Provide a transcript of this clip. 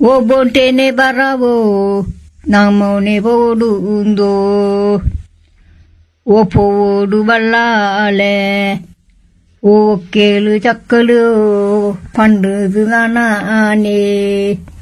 ಒಬ್ಬೊಂಟೇನೆ ಬರವೋ ನಮ್ಮನೆ ಓಡುಂದೋ ಓಪೋಡು ಬಲ್ಲಾಲೆ ಓ ಕೇಳು ಚಕ್ಕಲು ಪಂಡುದು ನಾನೇ